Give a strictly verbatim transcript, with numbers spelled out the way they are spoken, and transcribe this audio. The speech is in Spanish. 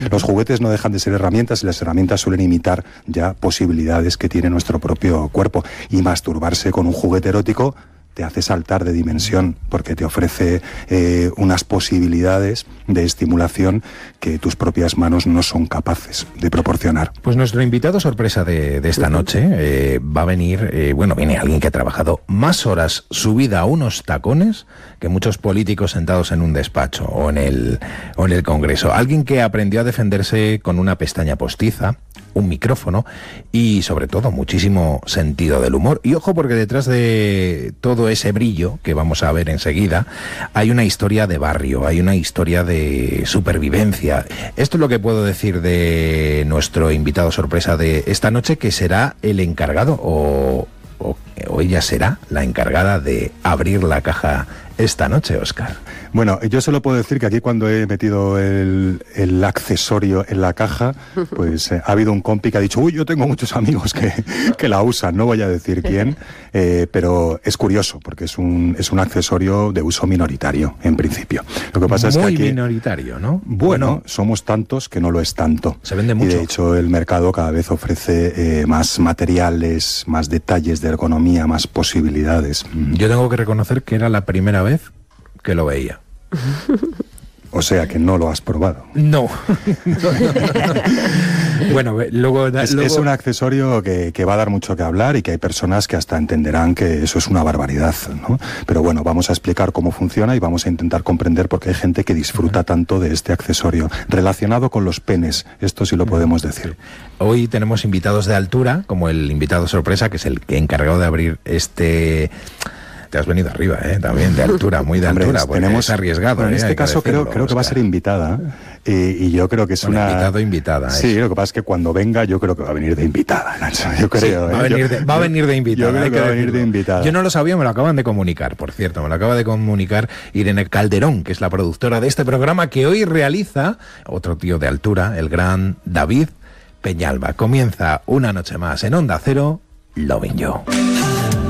Los juguetes no dejan de ser herramientas y las herramientas suelen imitar ya posibilidades que tiene nuestro propio cuerpo. Y masturbarse con un juguete erótico te hace saltar de dimensión porque te ofrece eh, unas posibilidades de estimulación que tus propias manos no son capaces de proporcionar. Pues nuestro invitado sorpresa de, de esta noche eh, va a venir, eh, bueno, viene alguien que ha trabajado más horas subida a unos tacones que muchos políticos sentados en un despacho o en el, o en el Congreso. Alguien que aprendió a defenderse con una pestaña postiza, un micrófono y sobre todo muchísimo sentido del humor. Y ojo, porque detrás de todo ese brillo que vamos a ver enseguida hay una historia de barrio, hay una historia de supervivencia. Esto es lo que puedo decir de nuestro invitado sorpresa de esta noche, que será el encargado o, o, o ella será la encargada de abrir la caja esta noche, Óscar. Bueno, yo solo puedo decir que aquí cuando he metido el, el accesorio en la caja, pues eh, ha habido un compi que ha dicho, uy, yo tengo muchos amigos que, que la usan, no voy a decir quién, eh, pero es curioso, porque es un, es un accesorio de uso minoritario, en principio. Lo que pasa Muy es que aquí, minoritario, ¿no? Bueno, bueno, somos tantos que no lo es tanto. Se vende mucho. Y de hecho el mercado cada vez ofrece eh, más materiales, más detalles de ergonomía, más posibilidades. Yo tengo que reconocer que era la primera vez que lo veía. O sea que no lo has probado. No. Bueno, luego, es, luego... es un accesorio que, que va a dar mucho que hablar y que hay personas que hasta entenderán que eso es una barbaridad, ¿no? Pero bueno, vamos a explicar cómo funciona y vamos a intentar comprender por qué hay gente que disfruta tanto de este accesorio relacionado con los penes. Esto sí lo podemos decir. Hoy tenemos invitados de altura, como el invitado sorpresa, que es el encargado de abrir este... Te has venido arriba, ¿eh? También, de altura, muy de Hombre, altura, porque tenemos, es arriesgado. Bueno, en ¿eh? este caso creo, creo que va a ser invitada, y, y yo creo que es bueno, una... invitado, invitada. Sí, eso. Lo que pasa es que cuando venga yo creo que va a venir de invitada, Nacho. Yo creo, sí, ¿eh? va, a venir yo, de, va a venir de invitada. Yo creo que, que va a venir de invitada. Yo no lo sabía, me lo acaban de comunicar, por cierto, me lo acaba de comunicar Irene Calderón, que es la productora de este programa, que hoy realiza otro tío de altura, el gran David Peñalba. Comienza una noche más en Onda Cero, Lovin' You.